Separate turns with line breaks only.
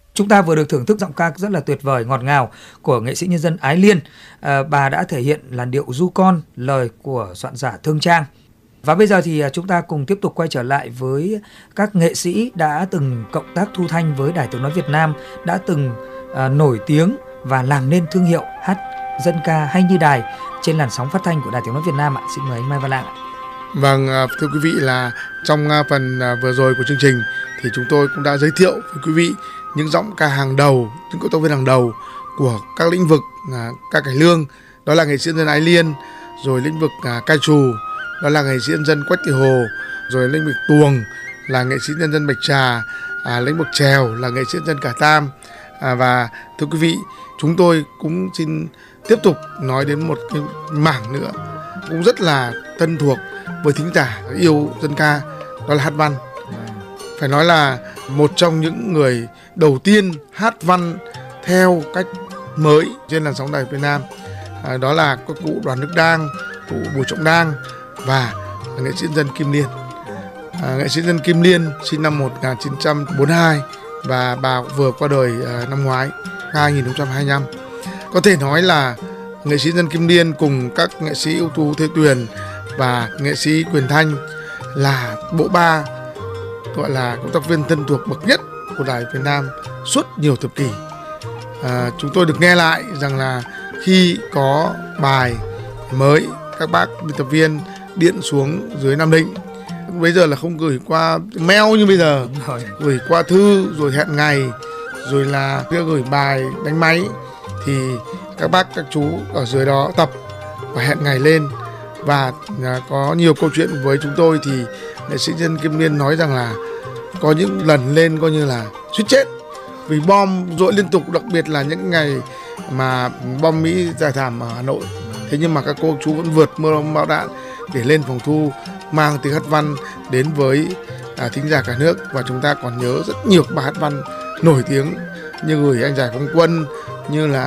Chúng ta vừa được thưởng thức giọng ca rất là tuyệt vời, ngọt ngào của nghệ sĩ nhân dân Ái Liên. Bà đã thể hiện làn điệu ru con, lời của soạn giả Thương Trang. Và bây giờ thì chúng ta cùng tiếp tục quay trở lại với các nghệ sĩ đã từng cộng tác thu thanh với Đài Tiếng nói Việt Nam, đã từng nổi tiếng và làm nên thương hiệu hát dân ca hay như đài trên làn sóng phát thanh của Đài Tiếng nói Việt Nam ạ. Xin mời anh Mai Văn Lạng ạ.
Vâng, thưa quý vị, là trong phần vừa rồi của chương trình thì chúng tôi cũng đã giới thiệu với quý vị những giọng ca hàng đầu, những cộng tác viên hàng đầu của các lĩnh vực ca cải lương, đó là nghệ sĩ nhân dân Ái Liên, rồi lĩnh vực ca trù, đó là nghệ sĩ nhân dân Quách Thị Hồ, rồi lĩnh vực tuồng là nghệ sĩ nhân dân Bạch Trà, lĩnh vực chèo là nghệ sĩ nhân dân Cả Tam. Và thưa quý vị, chúng tôi cũng xin tiếp tục nói đến một cái mảng nữa cũng rất là thân thuộc với thính giả yêu dân ca, đó là hát văn. Phải nói là một trong những người đầu tiên hát văn theo cách mới trên làn sóng Đài Việt Nam, đó là các cụ Đoàn Đức Đang, cụ Bùi Trọng Đang và nghệ sĩ nhân dân Kim Liên. Nghệ sĩ nhân dân Kim Liên sinh năm 1942 và bà vừa qua đời năm ngoái 2025. Có thể nói là nghệ sĩ nhân dân Kim Liên cùng các nghệ sĩ ưu tú Thế Tuyền và nghệ sĩ Quyền Thanh là bộ ba gọi là cộng tác viên thân thuộc bậc nhất của Đài Việt Nam suốt nhiều thập kỷ. Chúng tôi được nghe lại rằng là khi có bài mới, các bác biên tập viên điện xuống dưới Nam Định. Bây giờ là không gửi qua mail như bây giờ, gửi qua thư rồi hẹn ngày, rồi là gửi bài đánh máy, thì các bác các chú ở dưới đó tập và hẹn ngày lên. Và có nhiều câu chuyện với chúng tôi thì nghệ sĩ nhân Kim Liên nói rằng là có những lần lên coi như là suýt chết vì bom dội liên tục, đặc biệt là những ngày mà bom Mỹ giải thảm ở Hà Nội. Thế nhưng mà các cô chú vẫn vượt mưa bão đạn để lên phòng thu, mang tiếng hát văn đến với thính giả cả nước. Và chúng ta còn nhớ rất nhiều bài hát văn nổi tiếng như Gửi Anh Giải Phóng Quân, như là